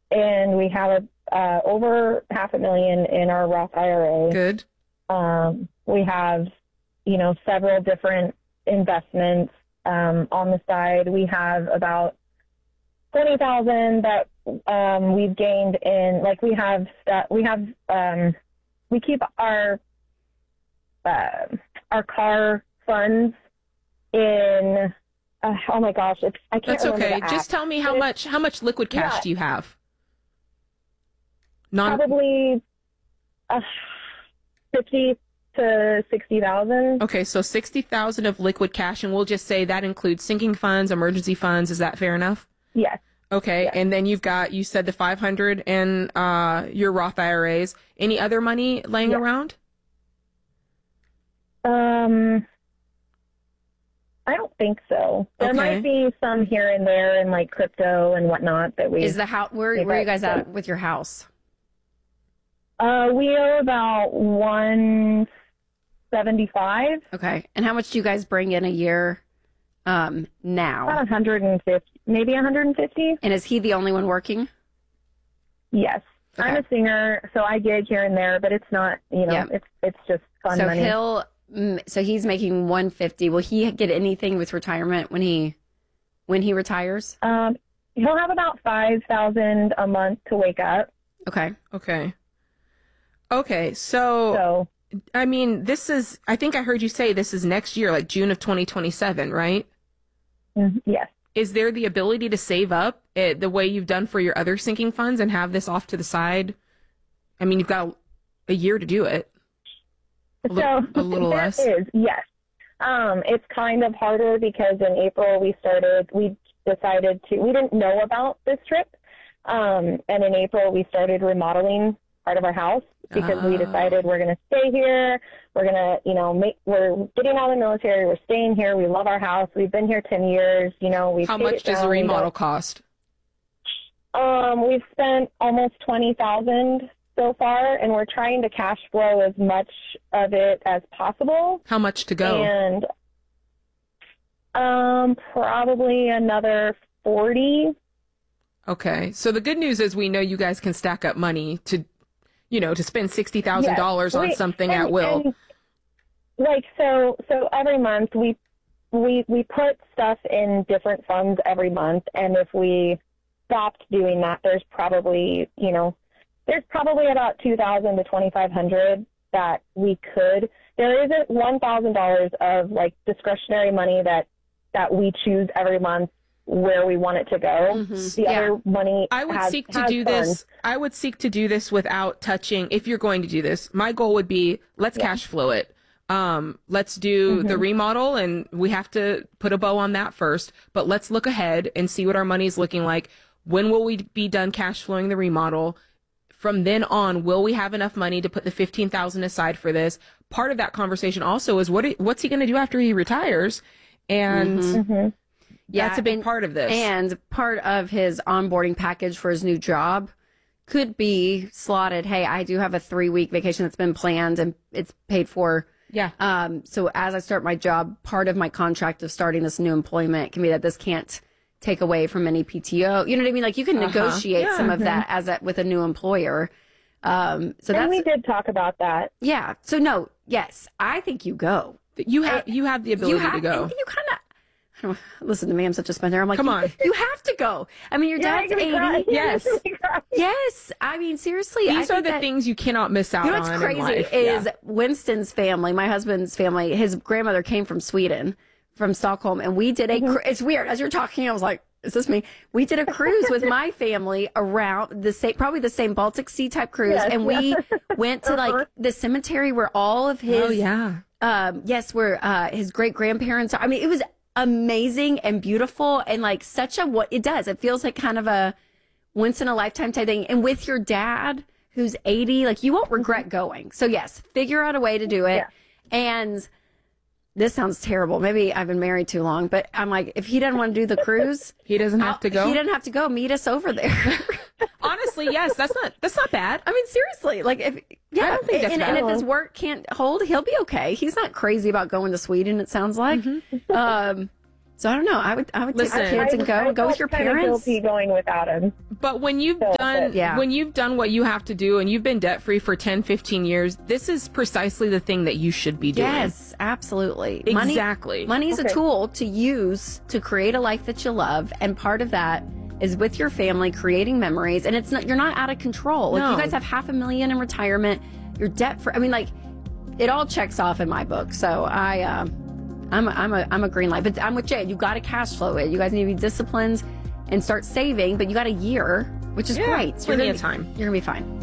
and we have over $500,000 in our Roth IRA. Good. We have, several different investments on the side. We have about 20,000 that we've gained in, like we keep our car funds in. Oh my gosh, I can't. That's remember okay. the app. Just tell me how much liquid cash do you have? Probably 50 to 60,000. Okay, so 60,000 of liquid cash, and we'll just say that includes sinking funds, emergency funds. Is that fair enough? Yes. Okay, yes. And then you said the 500 and your Roth IRAs. Any other money laying around? I don't think so. There might be some here and there in like crypto and whatnot that we. Is the house where are you guys at with your house? We owe about 175. Okay, and how much do you guys bring in a year now? About 150, maybe 150. And is he the only one working? Yes, okay. I'm a singer, so I gig here and there, but it's not. It's just fun money. So he's making 150. Will he get anything with retirement when he retires? He'll have about 5,000 a month to wake up. Okay. So I mean, I think I heard you say this is next year, like June of 2027, right? Yes. Is there the ability to save up the way you've done for your other sinking funds and have this off to the side? I mean, you've got a year to do it. A little less. Yes. It's kind of harder because in April we didn't know about this trip. And in April we started remodeling part of our house because we decided we're going to stay here. We're going to, we're getting out of the military. We're staying here. We love our house. We've been here 10 years. How much does a remodel cost? We've spent almost $20,000 so far, and we're trying to cash flow as much of it as possible. How much to go? And probably another 40. Okay. So the good news is we know you guys can stack up money to spend $60,000 on something at will. And so every month we put stuff in different funds every month, and if we stopped doing that, there's probably about $2,000 to $2,500 that we could. There isn't $1,000 of like discretionary money that we choose every month where we want it to go. Mm-hmm. The other money I would seek to do this. I would seek to do this without touching. If you're going to do this, my goal would be let's cash flow it. Let's do the remodel, and we have to put a bow on that first. But let's look ahead and see what our money's looking like. When will we be done cash flowing the remodel? From then on, will we have enough money to put the $15,000 aside for this? Part of that conversation also is what's he going to do after he retires, and that's a big part of this. And part of his onboarding package for his new job could be slotted. Hey, I do have a 3-week vacation that's been planned and it's paid for. Yeah. So as I start my job, part of my contract of starting this new employment can be that this can't take away from any PTO. You know what I mean? Like you can negotiate some of that with a new employer. And we did talk about that. Yeah. So no, yes, I think you go. You have the ability to go. You kind of. Listen to me, I'm such a spender. I'm like, come on. You have to go. I mean, your dad's 80. Yes. Yes. I mean, seriously. These are the things you cannot miss out on. You know what's crazy is Winston's family, my husband's family, his grandmother came from Sweden, from Stockholm, and we did it's weird. As you're talking, I was like, is this me? We did a cruise with my family around probably the same Baltic Sea type cruise. And we went to like the cemetery where all of his, where his great grandparents are. I mean, it was amazing and beautiful and like it feels like kind of a once in a lifetime type thing. And with your dad who's 80, like you won't regret going. So yes, figure out a way to do it. Yeah. And this sounds terrible. Maybe I've been married too long, but I'm like, if he doesn't want to do the cruise, he doesn't have to go. He doesn't have to go. Meet us over there. Honestly, yes, that's not bad. I mean, seriously, like I don't think that's bad. And if his work can't hold, he'll be okay. He's not crazy about going to Sweden. It sounds like. So I don't know. I would take the kids and go with your parents. Guilty going without him. But when you've done what you have to do and you've been debt free for 10, 15 years, this is precisely the thing that you should be doing. Yes, absolutely. Exactly. Money is a tool to use to create a life that you love, and part of that is with your family, creating memories. And you're not out of control. Like, you guys have $500,000 in retirement. You're debt free. I mean, like, it all checks off in my book. So I'm a green light, but I'm with Jay. You got to cash flow it. You guys need to be disciplined and start saving, but you got a year, which is great. So plenty of time. You're gonna be fine.